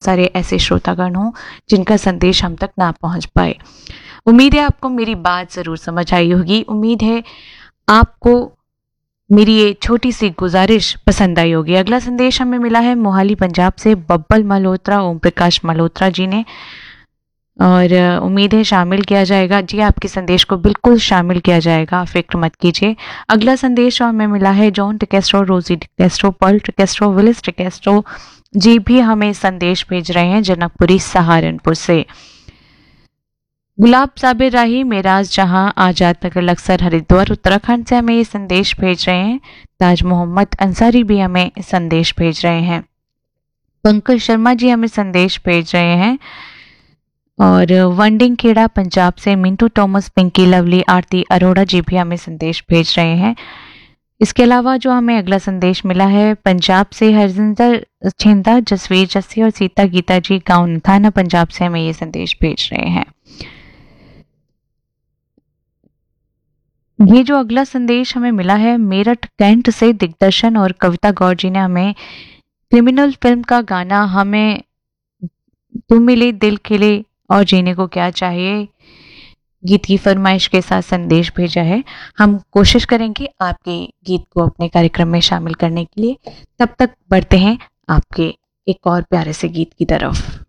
सारे ऐसे श्रोतागण हों जिनका संदेश हम तक ना पहुंच पाए। उम्मीद है आपको मेरी बात ज़रूर समझ आई होगी। उम्मीद है आपको मेरी ये छोटी सी गुजारिश पसंद आई होगी। अगला संदेश हमें मिला है मोहाली पंजाब से बब्बल मल्होत्रा, ओम प्रकाश मल्होत्रा जी ने, और उम्मीद है शामिल किया जाएगा। जी, आपके संदेश को बिल्कुल शामिल किया जाएगा, फिक्र मत कीजिए। अगला संदेश हमें मिला है जॉन टिकेस्ट्रो, रोजी टिकेस्ट्रो, पर्ल टिकेस्ट्रो, विलिस टिकेस्ट्रो जी भी हमें संदेश भेज रहे हैं जनकपुरी सहारनपुर से। गुलाब साबिर राही, मेराज जहां, आजाद नगर लक्सर हरिद्वार उत्तराखंड से हमें ये संदेश भेज रहे हैं। ताज मोहम्मद अंसारी भी हमें संदेश भेज रहे हैं। पंकज शर्मा जी हमें संदेश भेज रहे हैं। और वंडिंग खेड़ा पंजाब से मिंटू थॉमस, पिंकी लवली, आरती अरोड़ा जी भी हमें संदेश भेज रहे हैं। इसके अलावा जो हमें अगला संदेश मिला है पंजाब से हरजिंदर छिंदा, जसवीर जस्सी और सीता गीता जी गांव थाना पंजाब से हमें ये संदेश भेज रहे हैं। ये जो अगला संदेश हमें मिला है मेरठ कैंट से दिग्दर्शन और कविता गौर जी ने हमें क्रिमिनल फिल्म का गाना हमें तुम मिले दिल खिले और जीने को क्या चाहिए गीत की फरमाइश के साथ संदेश भेजा है। हम कोशिश करेंगे आपके गीत को अपने कार्यक्रम में शामिल करने के लिए। तब तक बढ़ते हैं आपके एक और प्यारे से गीत की तरफ।